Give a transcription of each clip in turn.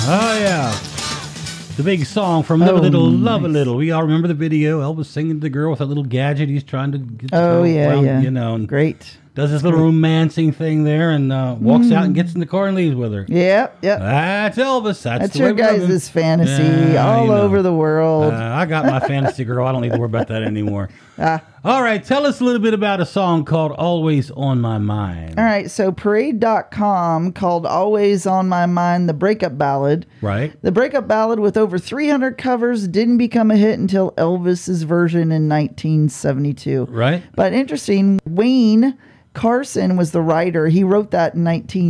Oh, yeah. The big song from Live a Little, Love a Little. We all remember the video. Elvis singing to the girl with that little gadget. He's trying to get the girl around, you know. And great. Does this little romancing thing there and walks out and gets in the car and leaves with her. Yep. That's Elvis. That's your guys' fantasy all over the world. I got my fantasy girl. I don't need to worry about that anymore. All right. Tell us a little bit about a song called Always on My Mind. All right. So Parade.com called Always on My Mind the breakup ballad. Right. The breakup ballad with over 300 covers didn't become a hit until Elvis's version in 1972. Right. But interesting, Wayne Carson was the writer. He wrote that in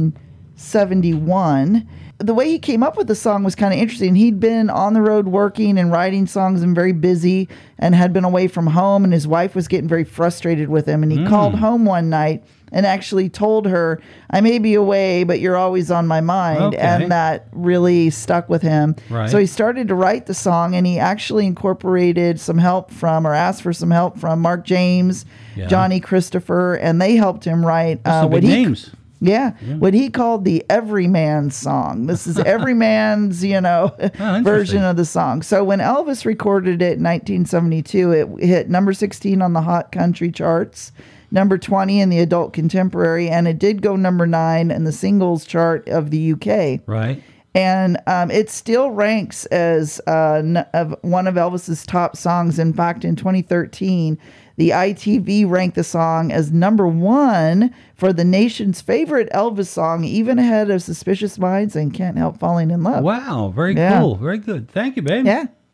1971. The way he came up with the song was kind of interesting. He'd been on the road working and writing songs and very busy and had been away from home, and his wife was getting very frustrated with him. And he called home one night and actually told her, I may be away, but you're always on my mind. Okay. And that really stuck with him. Right. So he started to write the song, and he actually incorporated some help from, or asked for some help from, Mark James, Johnny Christopher, and they helped him write what names. What he called the Everyman song. This is Everyman's, version of the song. So when Elvis recorded it in 1972, it hit number 16 on the Hot Country charts, number 20 in the Adult Contemporary, and it did go number 9 in the singles chart of the UK. Right. And it still ranks as one of Elvis's top songs. In fact, in 2013, the ITV ranked the song as number 1 for the nation's favorite Elvis song, even ahead of Suspicious Minds and Can't Help Falling in Love. Wow. Very cool. Very good. Thank you, babe. Yeah.